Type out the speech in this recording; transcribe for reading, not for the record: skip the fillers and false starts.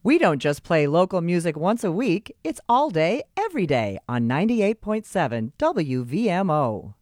We don't just play local music once a week, it's all day, every day on 98.7 WVMO.